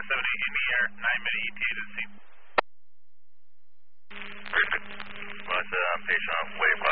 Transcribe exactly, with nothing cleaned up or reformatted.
seventy in the air, nine minute E T A to the scene. Perfect. Well, it's a patient on wave